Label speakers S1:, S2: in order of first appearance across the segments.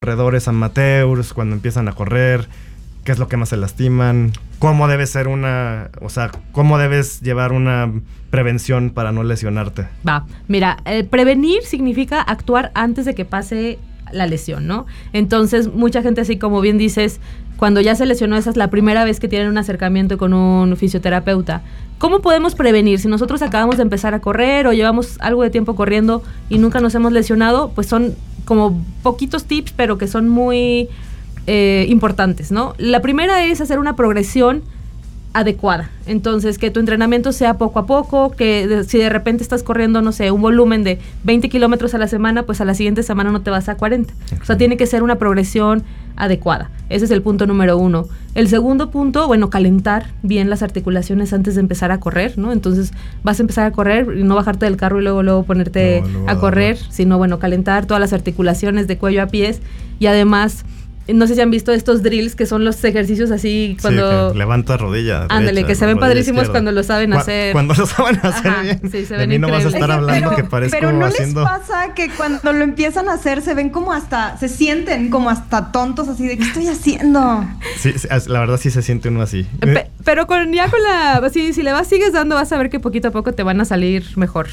S1: corredores amateurs cuando empiezan a correr? ¿Qué es lo que más se lastiman? ¿Cómo debe ser cómo debes llevar una prevención para no lesionarte?
S2: Mira, prevenir significa actuar antes de que pase la lesión, ¿no? Entonces, mucha gente, así como bien dices, cuando ya se lesionó, esa es la primera vez que tienen un acercamiento con un fisioterapeuta. ¿Cómo podemos prevenir? Si nosotros acabamos de empezar a correr o llevamos algo de tiempo corriendo y nunca nos hemos lesionado, pues son como poquitos tips, pero que son muy importantes, ¿no? La primera es hacer una progresión adecuada. Entonces, que tu entrenamiento sea poco a poco, que si de repente estás corriendo, no sé, un volumen de 20 kilómetros a la semana, pues a la siguiente semana no te vas a 40. O sea, tiene que ser una progresión adecuada. Ese es el punto número 1. El segundo punto, calentar bien las articulaciones antes de empezar a correr, ¿no? Entonces, vas a empezar a correr y no bajarte del carro y luego ponerte a correr, sino, calentar todas las articulaciones de cuello a pies y además... No sé si han visto estos drills que son los ejercicios así cuando...
S1: Sí, que levanta rodilla.
S2: Ándale, que se ven padrísimos izquierda. Cuando lo saben hacer.
S1: Cuando lo saben hacer bien.
S2: Sí, se ven
S1: de mí no vas a estar hablando
S3: pero,
S1: que parezco
S3: pero no
S1: haciendo...
S3: les pasa que cuando lo empiezan a hacer se ven como hasta... Se sienten como hasta tontos así de ¿qué estoy haciendo?
S1: Sí, la verdad sí se siente uno así.
S2: Pero si le sigues dando, vas a ver que poquito a poco te van a salir mejor.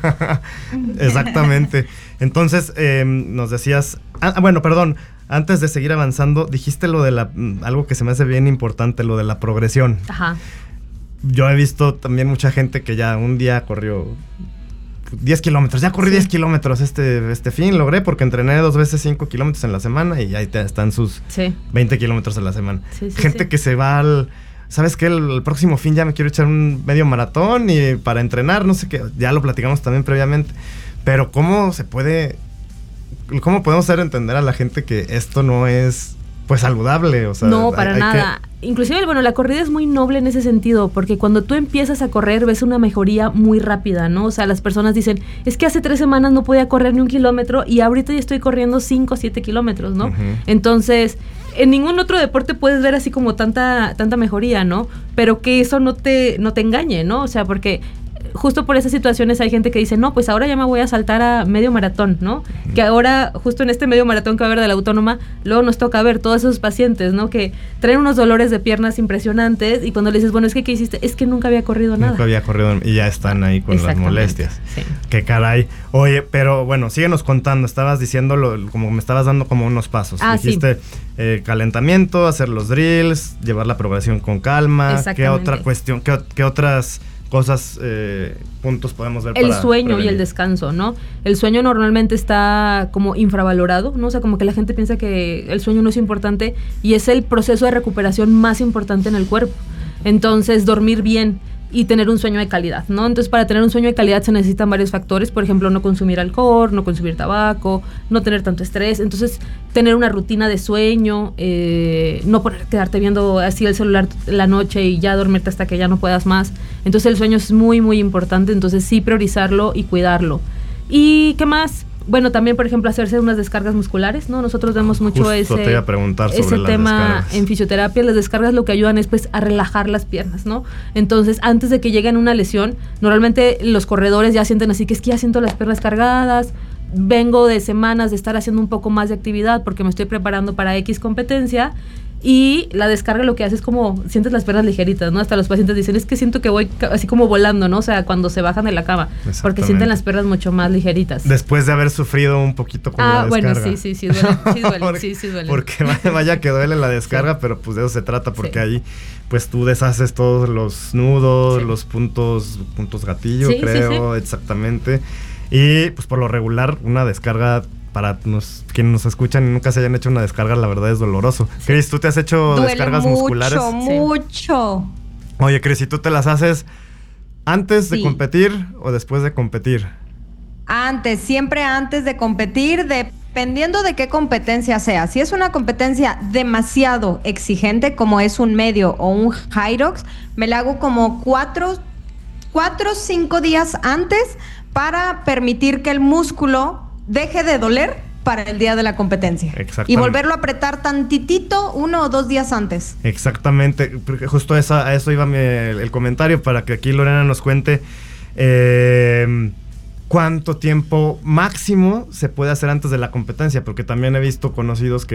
S1: Exactamente. Entonces, nos decías... perdón. Antes de seguir avanzando, dijiste lo de algo que se me hace bien importante, lo de la progresión.
S2: Ajá.
S1: Yo he visto también mucha gente que ya un día corrió 10 kilómetros. Ya corrí 10 kilómetros este fin, logré porque entrené 2 veces 5 kilómetros en la semana y ahí están sus 20 kilómetros a la semana. Gente que se va ¿sabes qué? El próximo fin ya me quiero echar un medio maratón y para entrenar, no sé qué. Ya lo platicamos también previamente. Pero ¿cómo podemos hacer entender a la gente que esto no es saludable? O sea,
S2: no, para nada. Inclusive, la corrida es muy noble en ese sentido, porque cuando tú empiezas a correr ves una mejoría muy rápida, ¿no? O sea, las personas dicen, es que hace 3 semanas no podía correr ni 1 kilómetro y ahorita ya estoy corriendo 5 o 7 kilómetros, ¿no? Uh-huh. Entonces, en ningún otro deporte puedes ver así como tanta mejoría, ¿no? Pero que eso no te engañe, ¿no? O sea, porque... Justo por esas situaciones hay gente que dice, no, pues ahora ya me voy a saltar a medio maratón, ¿no? Uh-huh. Que ahora, justo en este medio maratón que va a haber de la Autónoma, luego nos toca ver todos esos pacientes, ¿no? Que traen unos dolores de piernas impresionantes y cuando le dices, ¿qué hiciste? Es que nunca había corrido nada.
S1: Nunca había corrido y ya están ahí con las molestias.
S2: Sí.
S1: Qué caray. Oye, pero síguenos contando. Estabas diciendo, como me estabas dando como unos pasos. Dijiste calentamiento, hacer los drills, llevar la progresión con calma. ¿Qué otra cuestión? ¿Qué otras cosas, puntos podemos ver?
S2: El sueño y el descanso, ¿no? El sueño normalmente está como infravalorado, ¿no? O sea, como que la gente piensa que el sueño no es importante y es el proceso de recuperación más importante en el cuerpo. Entonces, dormir bien y tener un sueño de calidad, ¿no? Entonces, para tener un sueño de calidad se necesitan varios factores, por ejemplo, no consumir alcohol, no consumir tabaco, no tener tanto estrés. Entonces, tener una rutina de sueño, no quedarte viendo así el celular la noche y ya dormirte hasta que ya no puedas más. Entonces, el sueño es muy, muy importante, entonces sí priorizarlo y cuidarlo. ¿Y qué más? También, por ejemplo, hacerse unas descargas musculares, ¿no? Nosotros vemos mucho ese tema en fisioterapia. Las descargas lo que ayudan es a relajar las piernas, ¿no? Entonces, antes de que lleguen una lesión, normalmente los corredores ya sienten así, que es que ya siento las piernas cargadas, vengo de semanas de estar haciendo un poco más de actividad porque me estoy preparando para X competencia. Y la descarga lo que hace es como sientes las piernas ligeritas, ¿no? Hasta los pacientes dicen, es que siento que voy así como volando, ¿no? O sea, cuando se bajan de la cama, porque sienten las piernas mucho más ligeritas.
S1: Después de haber sufrido un poquito con la descarga.
S2: Bueno, sí duele. Sí duele.
S1: Porque vaya que duele la descarga, pero pues de eso se trata, porque ahí pues tú deshaces todos los nudos, los puntos gatillo, creo, exactamente. Y pues por lo regular una descarga, para quienes nos escuchan y nunca se hayan hecho una descarga, la verdad es doloroso. Cris, ¿tú te has hecho descargas musculares?
S3: Mucho.
S1: Oye, Cris, ¿y tú te las haces antes de competir o después de competir?
S3: Siempre antes de competir, dependiendo de qué competencia sea. Si es una competencia demasiado exigente, como es un medio o un Hyrox, me la hago como 4 o 5 días antes para permitir que el músculo deje de doler para el día de la competencia.
S1: Exactamente.
S3: Y volverlo a apretar tantitito 1 o 2 días antes.
S1: Exactamente, porque justo a eso iba el comentario, para que aquí Lorena nos cuente cuánto tiempo máximo se puede hacer antes de la competencia, porque también he visto conocidos